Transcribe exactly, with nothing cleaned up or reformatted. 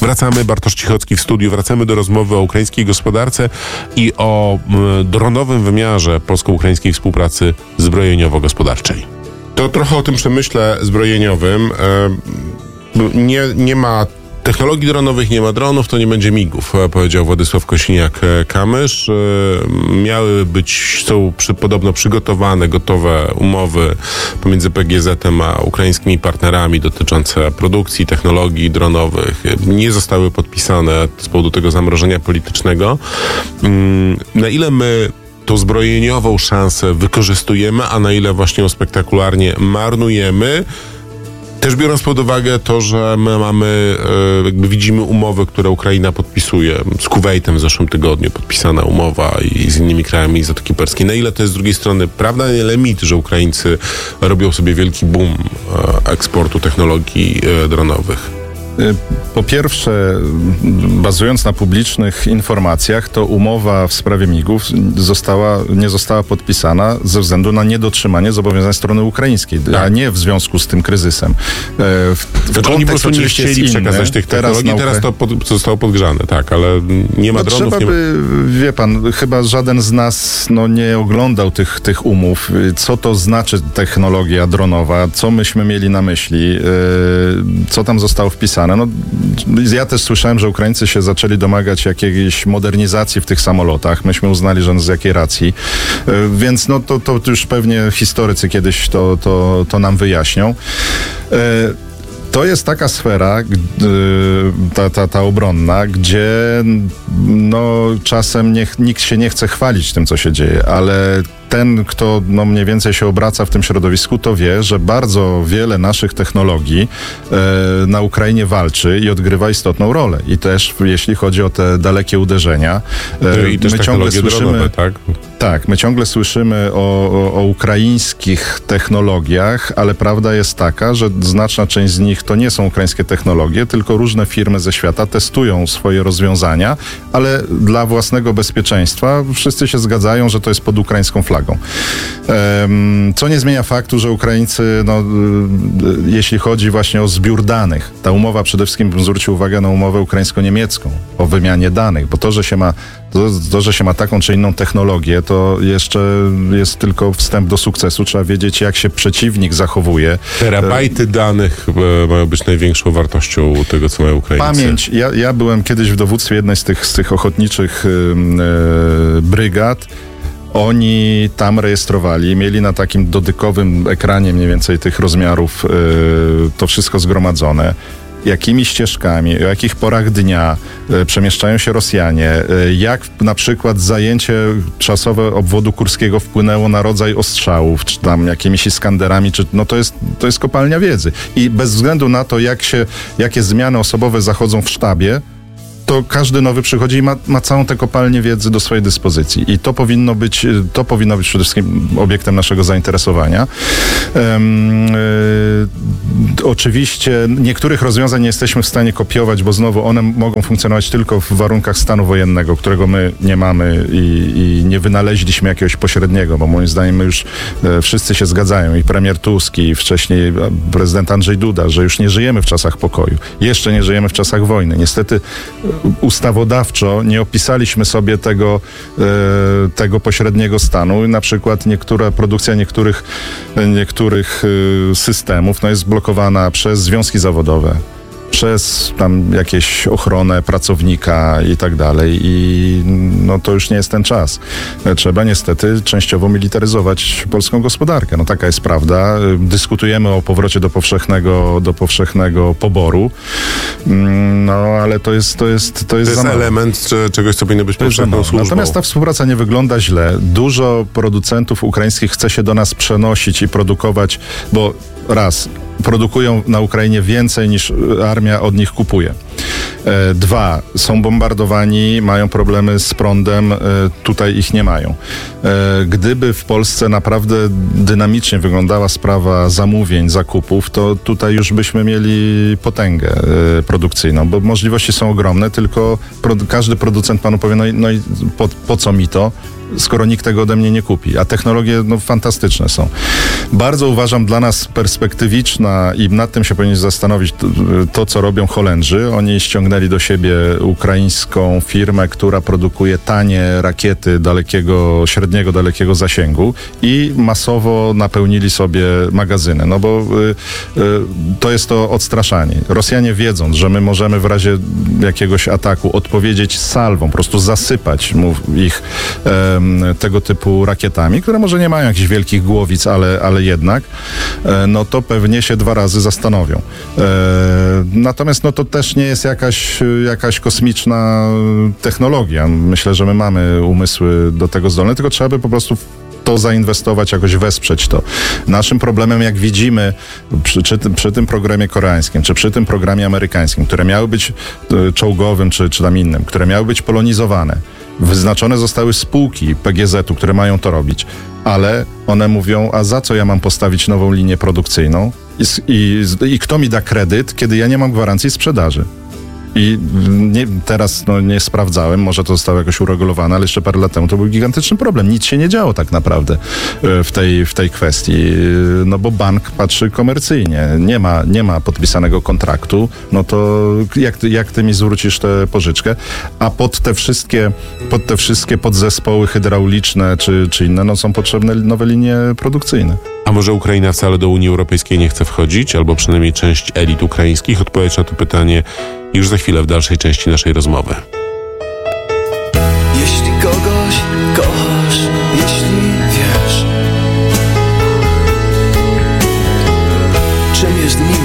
Wracamy, Bartosz Cichocki w studiu, wracamy do rozmowy o ukraińskiej gospodarce i o m, dronowym wymiarze polsko-ukraińskiej współpracy zbrojeniowo-gospodarczej. To trochę o tym przemyśle zbrojeniowym. E, nie, nie ma technologii dronowych, nie ma dronów, to nie będzie migów, powiedział Władysław Kosiniak-Kamysz. Miały być, są przy, podobno przygotowane, gotowe umowy pomiędzy P G Z-em a ukraińskimi partnerami dotyczące produkcji technologii dronowych. Nie zostały podpisane z powodu tego zamrożenia politycznego. Na ile my tą zbrojeniową szansę wykorzystujemy, a na ile właśnie ją spektakularnie marnujemy, też biorąc pod uwagę to, że my mamy, jakby widzimy umowy, które Ukraina podpisuje. Z Kuwejtem w zeszłym tygodniu podpisana umowa i z innymi krajami Zatoki Perskiej. Na ile to jest z drugiej strony prawda, na ile mit, że Ukraińcy robią sobie wielki boom eksportu technologii dronowych? Po pierwsze, bazując na publicznych informacjach, to umowa w sprawie migów została, nie została podpisana ze względu na niedotrzymanie zobowiązań strony ukraińskiej, tak, a nie w związku z tym kryzysem. W, znaczy, oni po prostu nie chcieli przekazać tych technologii, teraz, teraz to pod, zostało podgrzane, tak, ale nie ma no, dronów. Trzeba nie by, ma... wie pan, chyba żaden z nas no, nie oglądał tych, tych umów, co to znaczy technologia dronowa, co myśmy mieli na myśli, yy, co tam zostało wpisane. No, ja też słyszałem, że Ukraińcy się zaczęli domagać jakiejś modernizacji w tych samolotach. Myśmy uznali, że z jakiej racji. Więc no to, to już pewnie historycy kiedyś to, to, to nam wyjaśnią. To jest taka sfera, ta, ta, ta obronna, gdzie no, czasem nie, nikt się nie chce chwalić tym, co się dzieje, ale ten, kto no, mniej więcej się obraca w tym środowisku, to wie, że bardzo wiele naszych technologii e, na Ukrainie walczy i odgrywa istotną rolę. I też jeśli chodzi o te dalekie uderzenia, e, I też my ciągle słyszymy, dronowe, tak? Tak, my ciągle słyszymy o, o, o ukraińskich technologiach, ale prawda jest taka, że znaczna część z nich to nie są ukraińskie technologie, tylko różne firmy ze świata testują swoje rozwiązania, ale dla własnego bezpieczeństwa wszyscy się zgadzają, że to jest pod ukraińską flagą. Co nie zmienia faktu, że Ukraińcy, no, jeśli chodzi właśnie o zbiór danych, ta umowa przede wszystkim, zwróćcie uwagę na umowę ukraińsko-niemiecką o wymianie danych, bo to, że się ma to, to, że się ma taką czy inną technologię, to jeszcze jest tylko wstęp do sukcesu. Trzeba wiedzieć, jak się przeciwnik zachowuje. Terabajty danych mają być największą wartością tego, co mają Ukraińcy. Pamięć. Ja, ja byłem kiedyś w dowództwie jednej z tych, z tych ochotniczych yy, brygad. Oni tam rejestrowali, mieli na takim dotykowym ekranie mniej więcej tych rozmiarów yy, to wszystko zgromadzone. Jakimi ścieżkami, o jakich porach dnia y, przemieszczają się Rosjanie, y, jak na przykład zajęcie czasowe obwodu kurskiego wpłynęło na rodzaj ostrzałów, czy tam jakimiś Iskanderami, czy, no to jest, to jest kopalnia wiedzy. I bez względu na to, jak się, jakie zmiany osobowe zachodzą w sztabie, to każdy nowy przychodzi i ma, ma całą tę kopalnię wiedzy do swojej dyspozycji. I to powinno być, to powinno być przede wszystkim obiektem naszego zainteresowania. Um, y, oczywiście niektórych rozwiązań nie jesteśmy w stanie kopiować, bo znowu one mogą funkcjonować tylko w warunkach stanu wojennego, którego my nie mamy i, i nie wynaleźliśmy jakiegoś pośredniego, bo moim zdaniem my już e, wszyscy się zgadzają, i premier Tusk, i wcześniej prezydent Andrzej Duda, że już nie żyjemy w czasach pokoju. Jeszcze nie żyjemy w czasach wojny. Niestety ustawodawczo nie opisaliśmy sobie tego, e, tego pośredniego stanu. Na przykład niektóra produkcja niektórych, niektórych e, systemów no, jest blokowana przez związki zawodowe, przez tam jakieś ochronę pracownika i tak dalej, i no to już nie jest ten czas. Trzeba niestety częściowo militaryzować polską gospodarkę. No taka jest prawda. Dyskutujemy o powrocie do powszechnego, do powszechnego poboru, no ale to jest to jest to jest, to jest element czegoś, co powinno być powszechną służbą. Natomiast ta współpraca nie wygląda źle. Dużo producentów ukraińskich chce się do nas przenosić i produkować, bo raz, produkują na Ukrainie więcej niż armia od nich kupuje. E, dwa, są bombardowani, mają problemy z prądem, e, tutaj ich nie mają. E, gdyby w Polsce naprawdę dynamicznie wyglądała sprawa zamówień, zakupów, to tutaj już byśmy mieli potęgę e, produkcyjną, bo możliwości są ogromne, tylko pro, każdy producent panu powie, no i, no i po, po co mi to? skoro nikt tego ode mnie nie kupi. A technologie no, fantastyczne są. Bardzo uważam dla nas perspektywiczna i nad tym się powinien zastanowić to, to, co robią Holendrzy. Oni ściągnęli do siebie ukraińską firmę, która produkuje tanie rakiety dalekiego, średniego, dalekiego zasięgu i masowo napełnili sobie magazyny. No bo y, y, to jest to odstraszanie. Rosjanie wiedząc, że my możemy w razie jakiegoś ataku odpowiedzieć salwą, po prostu zasypać mu ich y, tego typu rakietami, które może nie mają jakichś wielkich głowic, ale, ale jednak, y, no to pewnie się dwa razy zastanowią. Y, natomiast no to też nie jest jakaś, jakaś kosmiczna technologia. Myślę, że my mamy umysły do tego zdolne, tylko trzeba by po prostu to zainwestować, jakoś wesprzeć to. Naszym problemem, jak widzimy przy, przy, tym, przy tym programie koreańskim, czy przy tym programie amerykańskim, które miały być czołgowym, czy, czy tam innym, które miały być polonizowane, wyznaczone zostały spółki P G Z-u, które mają to robić, ale one mówią, a za co ja mam postawić nową linię produkcyjną i, i, i kto mi da kredyt, kiedy ja nie mam gwarancji sprzedaży. I nie, teraz no, nie sprawdzałem, może to zostało jakoś uregulowane, ale jeszcze parę lat temu to był gigantyczny problem. Nic się nie działo tak naprawdę w tej, w tej kwestii, no bo bank patrzy komercyjnie. Nie ma, nie ma podpisanego kontraktu, no to jak, jak ty mi zwrócisz tę pożyczkę? A pod te wszystkie, pod te wszystkie podzespoły hydrauliczne czy, czy inne, no są potrzebne nowe linie produkcyjne. A może Ukraina wcale do Unii Europejskiej nie chce wchodzić, albo przynajmniej część elit ukraińskich? Odpowiedź na to pytanie już za chwilę w dalszej części naszej rozmowy. Jeśli kogoś kochasz, jeśli wiesz, czym jest miłość.